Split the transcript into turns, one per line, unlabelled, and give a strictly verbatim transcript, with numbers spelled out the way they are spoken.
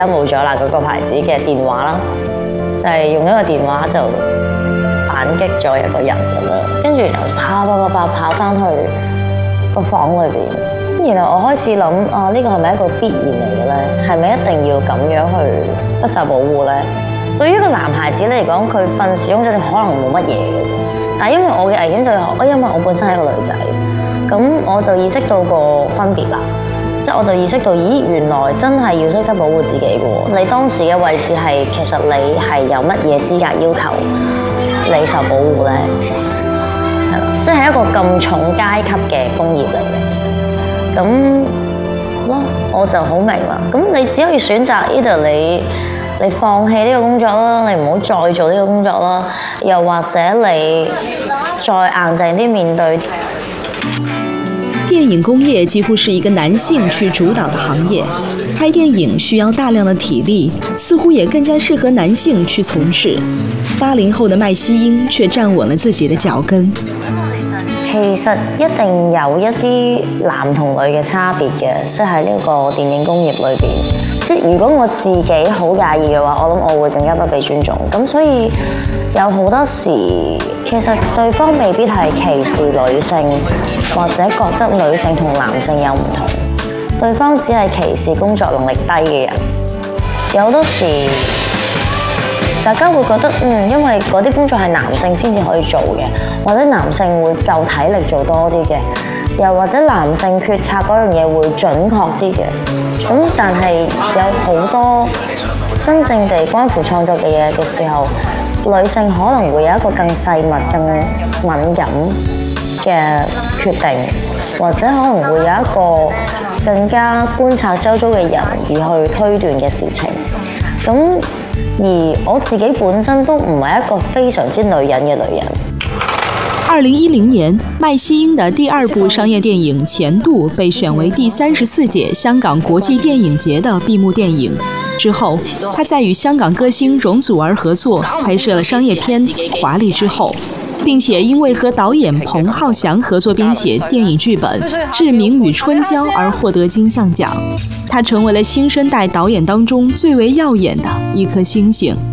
冇咗啦嗰個牌子嘅電話啦，就係、是、用一個電話就反擊咗一個人咁樣，跟住就跑跑跑跑跑翻去個房裏邊，然後我開始諗啊，呢個係咪一個必然嚟嘅咧？係咪一定要咁樣去不受保護咧？對於一個男孩子嚟講，佢瞓時鐘就可能冇乜嘢嘅，但係因為我嘅危險就係，因為我本身係一個女仔，咁我就意識到個分別啦。即係我就意識到，咦，原來真係要識得保護自己嘅喎。你當時嘅位置係，其實你係有乜嘢資格要求你受保護咧？係啦，即係一個咁重階級嘅工業嚟嘅，其實咁咯，我就好明啦。咁你只可以選擇 either 你你放棄呢個工作啦，你唔好再做呢個工作啦，又或者你再硬淨啲面對。
電影工業幾乎是一個男性去主導的行業，拍電影需要大量的體力，似乎也更加適合男性去從事。八零後的麥希英卻站穩了自己的腳跟。
其實一定有一啲男同女嘅差別嘅，即係喺呢個電影工業裏邊。即係如果我自己好介意嘅話，我諗我會更加不被尊重。咁所以有好多時，其實對方未必係歧視女性，或者覺得女性同男性有唔同。對方只係歧視工作能力低嘅人。有好多時，大家會覺得嗯，因為嗰啲工作係男性先至可以做嘅，或者男性會夠體力做多啲嘅，又或者男性決策嗰樣嘢會準確啲嘅。咁但係有好多真正地關乎創作嘅嘢嘅時候，女性可能會有一個更細密、更敏感嘅決定，或者可能會有一個更加觀察周遭嘅人而去推斷嘅事情。咁而我自己本身都唔係一個非常之女人嘅女人。
二零一零年，麥希英的第二部商業電影《前度》被選為第三十四屆香港國際電影節的閉幕電影。之後，她在與香港歌星容祖兒合作拍攝了商業片《華麗之後》，並且因為和導演彭浩翔合作編寫電影劇本《志明與春嬌》而獲得金像獎。她成為了新生代導演當中最為耀眼的一顆星星。